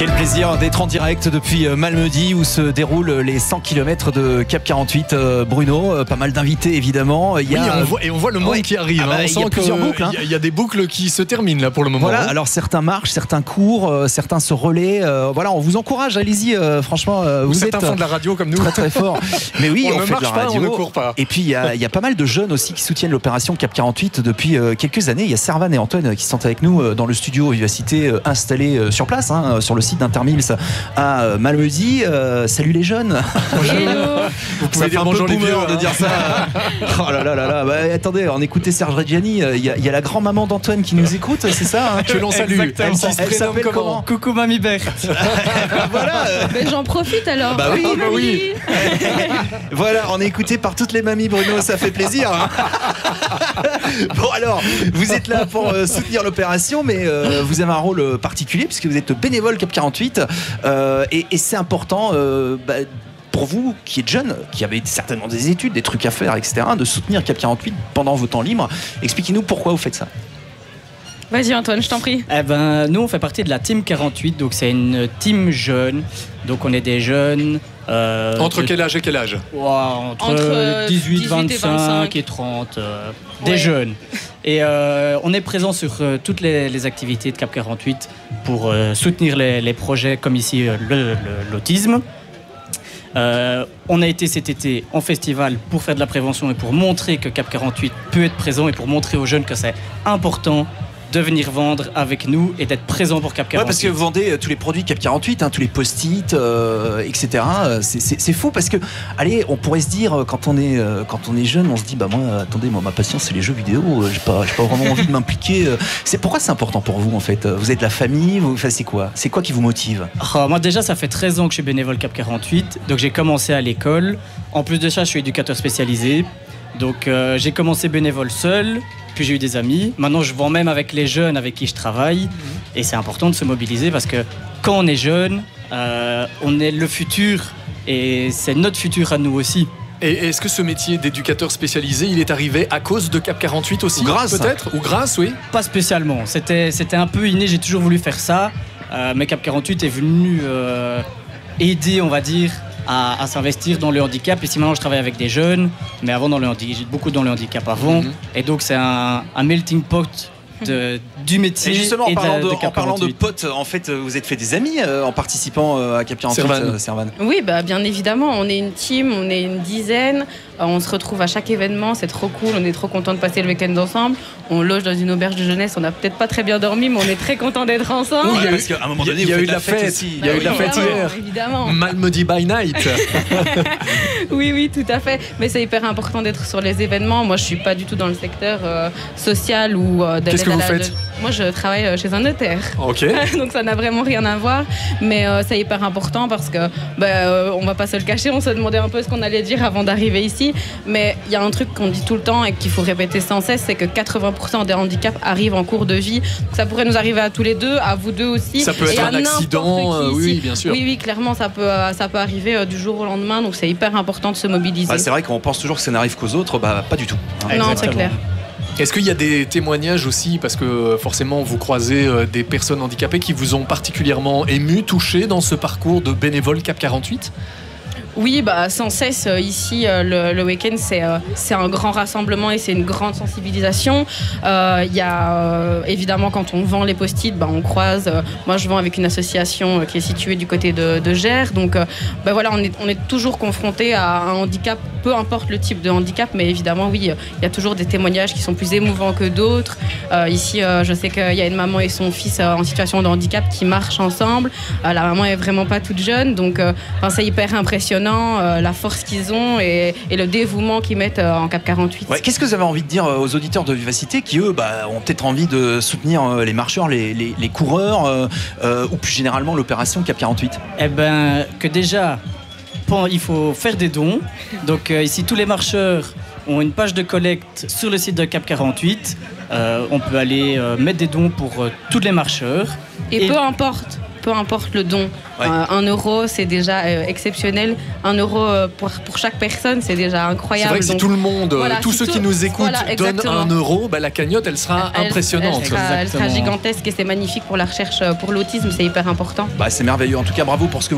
Quel plaisir d'être en direct depuis Malmedy où se déroulent les 100 km de Cap 48. Bruno, pas mal d'invités évidemment. On voit le monde qui arrive. Il y a plusieurs boucles. Il y a des boucles qui se terminent là pour le moment. Voilà, alors certains marchent, certains courent, certains se relaient. Voilà, on vous encourage, allez-y, franchement. Vous êtes font de la radio comme nous. Très très fort. Mais oui, on fait de la radio. On ne court pas. Et puis il y a pas mal de jeunes aussi qui soutiennent l'opération Cap 48 depuis quelques années. Il y a Servan et Antoine qui sont avec nous dans le studio Vivacité installé sur place, sur le site d'Intermills à Malmedy. Salut les jeunes. Bonjour. Vous pouvez dire bonjour les vieux de dire ça. Oh là là là là. Bah, attendez, on écoutait Serge Reggiani. Il y a la grand-maman d'Antoine qui nous écoute, c'est ça que l'on salue. Elle s'appelle comment? Coucou Mamie Berthe. Voilà. Mais j'en profite alors. Bah oui, bah oui. Voilà, on est écouté par toutes les mamies, Bruno, ça fait plaisir. Bon alors, vous êtes là pour soutenir l'opération, mais vous avez un rôle particulier puisque vous êtes bénévole Cap 48 et c'est important pour vous qui êtes jeune, qui avez certainement des études, des trucs à faire, etc., de soutenir Cap 48 pendant vos temps libres. Expliquez-nous pourquoi vous faites ça. Vas-y Antoine, je t'en prie. Nous on fait partie de la Team 48, donc c'est une team jeune, donc on est des jeunes. Entre quel âge et quel âge? Entre 18, 25 et 30, des jeunes. Et on est présent sur toutes les activités de Cap 48 pour soutenir les projets comme ici l'autisme. On a été cet été en festival pour faire de la prévention et pour montrer que Cap 48 peut être présent et pour montrer aux jeunes que c'est important de venir vendre avec nous et d'être présent pour Cap 48. Ouais, parce que vous vendez tous les produits Cap 48, tous les post-it, etc. C'est fou parce que, allez, on pourrait se dire quand on est jeune, on se dit attendez, ma passion c'est les jeux vidéo, j'ai pas vraiment envie de m'impliquer. Pourquoi c'est important pour vous en fait? Vous êtes la famille, c'est quoi qui vous motive? Moi déjà ça fait 13 ans que je suis bénévole Cap 48, donc j'ai commencé à l'école. En plus de ça, je suis éducateur spécialisé. Donc j'ai commencé bénévole seul, puis j'ai eu des amis. Maintenant je vends même avec les jeunes avec qui je travaille. Et c'est important de se mobiliser parce que quand on est jeune, on est le futur et c'est notre futur à nous aussi. Et est-ce que ce métier d'éducateur spécialisé, il est arrivé à cause de Cap 48 aussi? Grâce peut-être? Ou grâce, oui? Pas spécialement, c'était un peu inné, j'ai toujours voulu faire ça. Mais Cap 48 est venu aider, on va dire, à s'investir dans le handicap. Ici maintenant je travaille avec des jeunes, mais avant j'ai beaucoup dans le handicap avant. Et donc c'est un melting pot du métier. Et justement, et en parlant de potes, en fait, vous êtes fait des amis en participant à Cap 48, Servan. Oui, bien évidemment, on est une team, on est une dizaine, on se retrouve à chaque événement, c'est trop cool, on est trop contents de passer le week-end ensemble. On loge dans une auberge de jeunesse, on n'a peut-être pas très bien dormi, mais on est très contents d'être ensemble. Oui, parce qu'à un moment donné, il y a eu de la fête aussi. Il y a eu de la fête hier. Évidemment. Malmedy by night. Oui, tout à fait. Mais c'est hyper important d'être sur les événements. Moi, je suis pas du tout dans le secteur social ou Qu'est-ce que vous faites? Moi, je travaille chez un notaire. Ok. Donc ça n'a vraiment rien à voir. Mais c'est hyper important parce que on va pas se le cacher. On se demandait un peu ce qu'on allait dire avant d'arriver ici. Mais il y a un truc qu'on dit tout le temps et qu'il faut répéter sans cesse, c'est que 80% des handicaps arrivent en cours de vie. Donc, ça pourrait nous arriver à tous les deux, à vous deux aussi. Ça peut être un accident. Oui, bien sûr. Oui, clairement, ça peut arriver du jour au lendemain. Donc c'est hyper important de se mobiliser. C'est vrai qu'on pense toujours que ça n'arrive qu'aux autres. Pas du tout. Non, c'est clair. Est-ce qu'il y a des témoignages aussi, parce que forcément vous croisez des personnes handicapées qui vous ont particulièrement ému, touché dans ce parcours de bénévole Cap 48? Oui, sans cesse, ici, le week-end, c'est un grand rassemblement et c'est une grande sensibilisation. Il y a, évidemment, quand on vend les post-it, on croise. Moi, je vends avec une association qui est située du côté de Gers. Donc, voilà, on est toujours confronté à un handicap, peu importe le type de handicap. Mais évidemment, oui, il y a toujours des témoignages qui sont plus émouvants que d'autres. Ici, je sais qu'il y a une maman et son fils en situation de handicap qui marchent ensemble. La maman est vraiment pas toute jeune. Donc, c'est hyper impressionnant. La force qu'ils ont et le dévouement qu'ils mettent en Cap 48. Ouais, qu'est-ce que vous avez envie de dire aux auditeurs de Vivacité qui, eux, ont peut-être envie de soutenir les marcheurs, les coureurs ou plus généralement l'opération Cap 48? Que déjà, il faut faire des dons. Donc ici, tous les marcheurs ont une page de collecte sur le site de Cap 48. On peut aller mettre des dons pour tous les marcheurs. Et peu importe peu importe le don. Ouais. 1 euro, c'est déjà exceptionnel. 1 euro pour chaque personne, c'est déjà C'est incroyable. vrai que si Donc, tout le monde, voilà, tous si ceux qui nous écoutent voilà, donnent exactement. 1 euro, la cagnotte, elle sera impressionnante. Elle sera gigantesque et c'est magnifique pour la recherche pour l'autisme, c'est hyper important. C'est merveilleux. En tout cas, bravo pour ce que